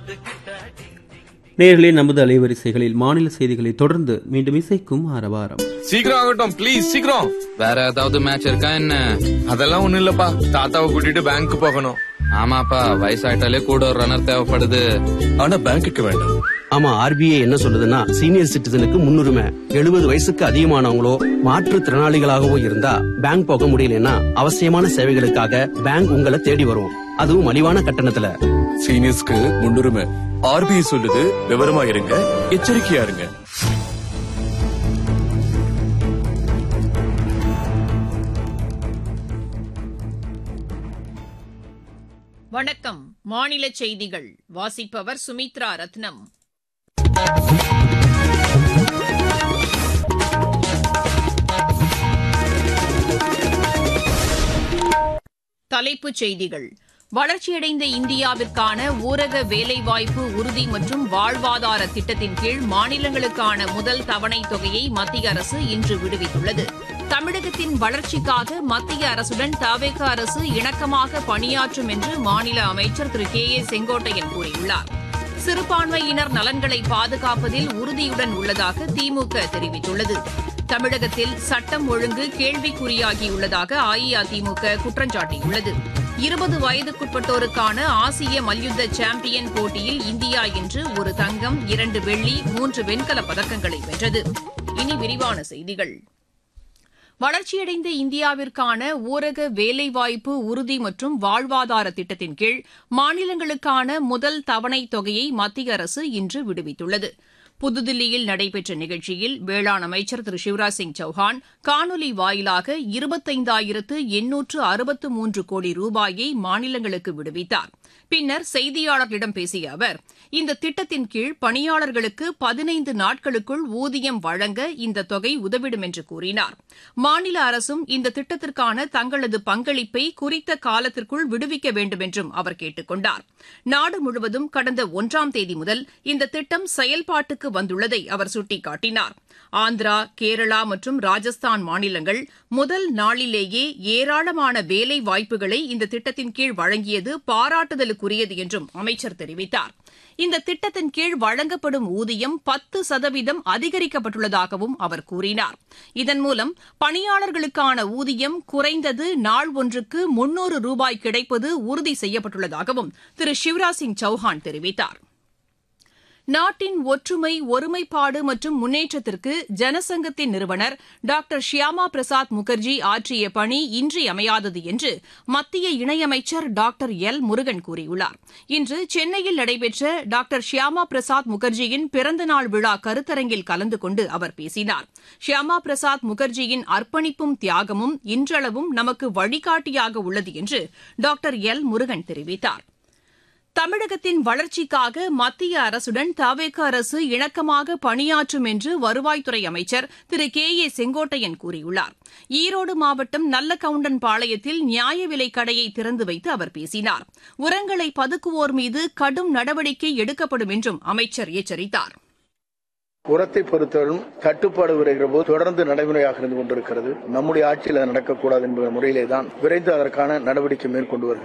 நேயர்களே, நமது அலைவரிசைகளில் மாநில செய்திகளை தொடர்ந்து மீண்டும் இசைக்கும் ஆரவாரம். சீக்கிரம் ஆகட்டும் ப்ளீஸ், சீக்கிரம். வேற ஏதாவது மேட்ச் இருக்கா என்ன? அதெல்லாம் ஒண்ணும் இல்லப்பா, தாத்தாவை கூட்டிட்டு பேங்க் போகணும். ஆமாப்பா, வயசாயிட்டாலே கூட ஒரு ரன்னர் தேவைப்படுது. ஆனா பேங்க்குக்கு வேண்டாம். ஆமா, ஆர்பிஐ என்ன சொல்லுதுன்னா சீனியர் சிட்டிசனுக்கு முன்னுரிமை. 70 வயசுக்கு அதிகமானவங்களோ மாற்றுத்திறனாளிகளாகவோ இருந்தா பேங்க் போக முடியலன்னா அவசியமான சேவைகளுக்காக பேங்க் உங்களை தேடி வரும், அதுவும் மலிவான கட்டணத்துல. சீனியர்ஸ்க்கு முன்னுரிமை. ஆர்பிஐ சொல்லுது, விவரமா இருங்க, எச்சரிக்கையா இருங்க. வணக்கம். மாநில செய்திகள் வாசிப்பவர் சுமித்ரா ரத்னம். தலைப்புச் செய்திகள். வளர்ச்சியடைந்த இந்தியாவிற்கான ஊரக வேலைவாய்ப்பு உறுதி மற்றும் வாழ்வாதார திட்டத்தின் கீழ் மாநிலங்களுக்கான முதல் தவணைத் தொகையை மத்திய அரசு இன்று விடுவித்துள்ளது. தமிழகத்தின் வளர்ச்சிக்காக மத்திய அரசுடன் தவேக அரசு இணக்கமாக பணியாற்றும் என்று மாநில அமைச்சர் திரு கே ஏ செங்கோட்டையன் கூறியுள்ளார். சிறுபான்மையினர் நலன்களை பாதுகாப்பதில் உறுதியுடன் உள்ளதாக திமுக தெரிவித்துள்ளது. தமிழகத்தில் சட்டம் ஒழுங்கு கேள்விக்குறியாகியுள்ளதாக அஇஅதிமுக குற்றம் சாட்டியுள்ளது. 20 வயதுக்குட்பட்டோருக்கான ஆசிய மல்யுத்த சாம்பியன் போட்டியில் இந்தியா இன்று ஒரு தங்கம், 2 வெள்ளி, 3 வெண்கலப் பதக்கங்களை வென்றது. இனி விரிவான செய்திகள். வளர்ச்சியடைந்த இந்தியாவிற்கான ஊரக வேலைவாய்ப்பு உறுதி மற்றும் வாழ்வாதார திட்டத்தின் கீழ் மாநிலங்களுக்கான முதல் தவணைத் தொகையை மத்திய அரசு இன்று விடுவித்துள்ளது. புதுதில்லியில் நடைபெற்ற நிகழ்ச்சியில் வேளாண் அமைச்சர் திரு சிவராஜ் சிங் சௌஹான் காணொலி வாயிலாக 25,863 கோடி ரூபாயை மாநிலங்களுக்கு விடுவித்தார். பின்னர் செய்தியாளர்களிடம் பேசிய அவர், இந்த திட்டத்தின் கீழ் பணியாளர்களுக்கு 15 நாட்களுக்குள் ஊதியம் வழங்க இந்த தொகை உதவிடும் என்று கூறினார். மாநில அரசும் இந்த திட்டத்திற்கான தங்களது பங்களிப்பை குறித்த காலத்திற்குள் விடுவிக்க வேண்டும் என்றும் அவர் கேட்டுக் கொண்டார். நாடு முழுவதும் கடந்த 1ஆம் தேதி முதல் இந்த திட்டம் செயல்பாட்டுக்கு வந்துள்ளதை அவர் சுட்டிக்காட்டினார். ஆந்திரா, கேரளா மற்றும் ராஜஸ்தான் மாநிலங்கள் முதல் நாளிலேயே ஏராளமான வேலை வாய்ப்புகளை இந்த திட்டத்தின் கீழ் வழங்கியது பாராட்டுதலுக்குரியது என்றும் அமைச்சர் தெரிவித்தார். இந்த திட்டத்தின் கீழ் வழங்கப்படும் ஊதியம் 10% அதிகரிக்கப்பட்டுள்ளதாகவும் அவர் கூறினார். இதன் மூலம் பணியாளர்களுக்கான ஊதியம் குறைந்தது நாள் ஒன்றுக்கு 300 ரூபாய் கிடைப்பது உறுதி செய்யப்பட்டுள்ளதாகவும் திரு சிவராஜ் சிங் சௌஹான் தெரிவித்தார். நாட்டின் ஒற்றுமை, ஒருமைப்பாடு மற்றும் முன்னேற்றத்திற்கு ஜனசங்கத்தின் நிறுவனர் டாக்டர் ஷியாமா பிரசாத் முகர்ஜி ஆற்றிய பணி இன்றியமையாதது என்று மத்திய இணையமைச்சர் டாக்டர் எல் முருகன் கூறியுள்ளார். இன்று சென்னையில் நடைபெற்ற டாக்டர் ஷியாமா பிரசாத் முகர்ஜியின் பிறந்தநாள் விழா கருத்தரங்கில் கலந்து கொண்டு அவர் பேசினார். ஷியாமா பிரசாத் முகர்ஜியின் அர்ப்பணிப்பும் தியாகமும் இன்றளவும் நமக்கு வழிகாட்டியாக உள்ளது என்று டாக்டர் எல் முருகன் தெரிவித்தார். தமிழகத்தின் வளர்ச்சிக்காக மத்திய அரசுடன் தவேக அரசு இணக்கமாக பணியாற்றும் என்று வருவாய்த்துறை அமைச்சர் திரு கே ஏ செங்கோட்டையன் கூறியுள்ளார். ஈரோடு மாவட்டம் நல்லகவுண்டன்பாளையத்தில் நியாய விலைக் கடையை திறந்து வைத்து அவர் பேசினார். உரங்களை பதுக்குவோர் மீது கடும் நடவடிக்கை எடுக்கப்படும் என்றும் அமைச்சர் எச்சரித்தார். உரத்தை பொறுத்தவரையும் தட்டுப்பாடு வருகிற போது தொடர்ந்து நடைமுறையாக இருந்து கொண்டிருக்கிறது. நம்முடைய ஆட்சியில் அது நடக்கக்கூடாது என்ற முறையிலே தான் விரைந்து அதற்கான நடவடிக்கை மேற்கொண்டு வருகிறது.